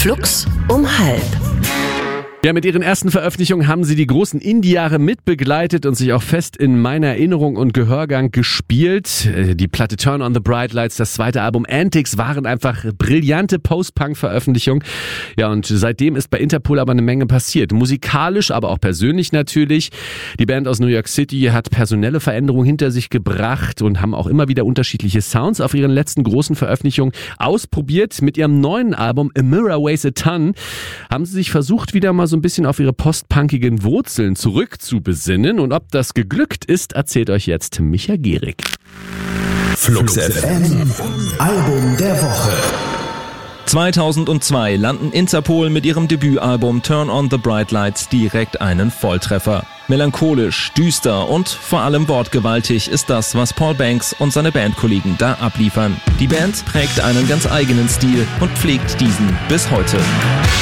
Flux um 12:30. Ja, mit ihren ersten Veröffentlichungen haben sie die großen Indie-Jahre mitbegleitet und sich auch fest in meiner Erinnerung und Gehörgang gespielt. Die Platte Turn on the Bright Lights, das zweite Album Antics waren einfach brillante Post-Punk-Veröffentlichungen. Ja, und seitdem ist bei Interpol aber eine Menge passiert. Musikalisch, aber auch persönlich natürlich. Die Band aus New York City hat personelle Veränderungen hinter sich gebracht und haben auch immer wieder unterschiedliche Sounds auf ihren letzten großen Veröffentlichungen ausprobiert. Mit ihrem neuen Album A Mirror Weighs a Ton haben sie sich versucht, wieder mal so ein bisschen auf ihre postpunkigen Wurzeln zurückzubesinnen. Und ob das geglückt ist, erzählt euch jetzt Micha Gehrig. Flux FM, Album der Woche. 2002 landen Interpol mit ihrem Debütalbum Turn on the Bright Lights direkt einen Volltreffer. Melancholisch, düster und vor allem wortgewaltig ist das, was Paul Banks und seine Bandkollegen da abliefern. Die Band prägt einen ganz eigenen Stil und pflegt diesen bis heute.